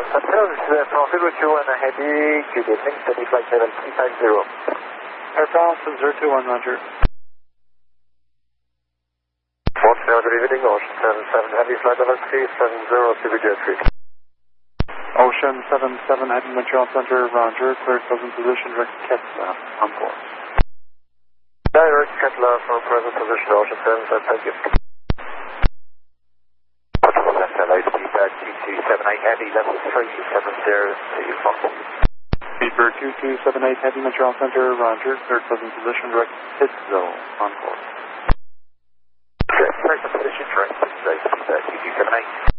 Suntail, this is from 021 Heavy, good evening, steady flight level 350. Air France 021, roger. Montreal, good evening, Ocean 77 Heavy, flight level 370, CBJ 3. Ocean 77 Heavy, Montreal Center, roger. Cleared present position, direct Ketla, on course. Direct Ketla for present position, Ocean 77, thank you. Speedbird 2278 Heavy, level 370, see you from. Speedbird 2278 Heavy, Montreal Center, roger. Cleared present position, direct Pitzo, on course. Present position, direct Pitzo, Speedbird 2278.